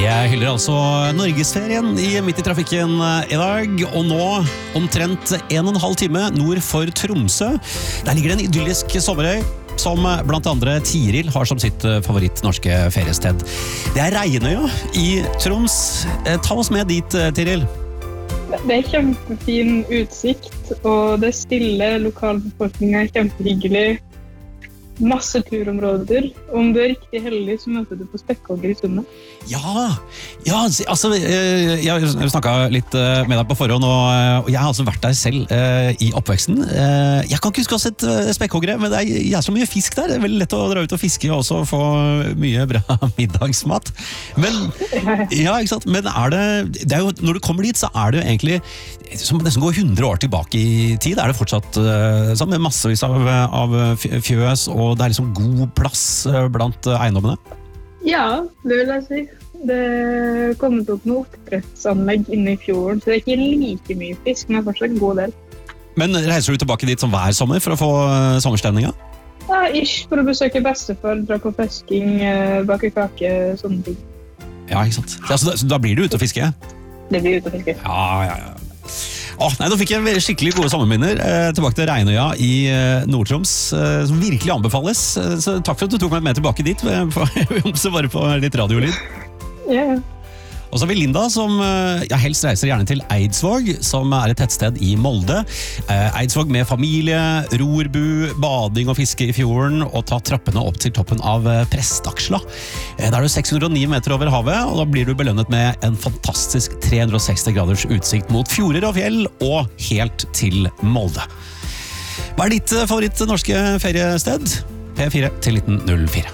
Jeg hyller altså Norgesferien midt i trafikken i dag, og nå omtrent 1,5 time nord for Tromsø. Der ligger det en idyllisk sommerøy, som blant andre Tiril har som sitt favoritt norske feriested. Det Reinøya i Troms. Ta oss med dit, Tiril. Det kjempefin utsikt, og det stille lokalbefolkningen kjempehyggelig. Masse turområder. Om du riktig heldig, så møter du på Spekkhogger i Sundet. Ja, altså, jeg snakket litt med deg på forhånd, og jeg har altså vært der selv i oppveksten. Jeg kan ikke huske å ha sett spekkhoggere, men det er så mye fisk der. Det er veldig lett å dra ut og fiske og også få mye bra middagsmat. Men, ja, ikke sant? Men det er jo, når du kommer dit, så er det jo egentlig som nesten går 100 år tilbake i tid. Er det fortsatt sånn, med massevis av fjøs, og det er liksom god plass blant eiendommene? Ja, det vil jeg si. Det er kommet opp noen oppdrettsanlegg inne i fjorden, så det er ikke like mye fisk, men det er fortsatt en god del. Men reiser du tilbake dit som hver sommer for å få sommerstemninga? Ja, for å besøke bestefar, dra på fisking, bake kake, sånne ting. Ja, ikke sant? Ja, så da blir du ute og fiske? Det blir ute og fiske. Ja. Nå fikk jeg skikkelig gode sommerminner tilbake til Reinøya i Nord-Troms, som virkelig anbefales. Så takk for at du tok meg med tilbake dit, så bare på litt radiolyd. Ja. Og så har vi Linda, som helst reiser gjerne til Eidsvåg, som er et tettsted i Molde. Eidsvåg med familie, rorbu, bading og fiske i fjorden, og ta trappene opp til toppen av Prestaksla. Der er du 609 meter over havet, og da blir du belønnet med en fantastisk 360 graders utsikt mot fjorder og fjell, og helt til Molde. Hva er ditt favoritt norske feriested? P4 til 1904.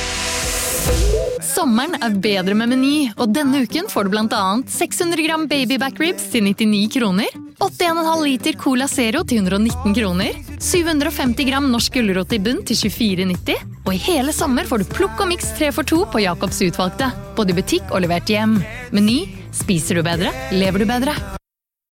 Sommeren er bedre med Meny, og denne uken får du blant annet 600 gram baby back ribs til 99 kroner, 8,5 liter Cola Zero til 119 kroner, 750 gram norsk gulrot i bunn til 24,90, og i hele sommer får du plukk og mix 3 for 2 på Jacobs utvalgte, både i butikk og levert hjem. Meny, spiser du bedre, lever du bedre.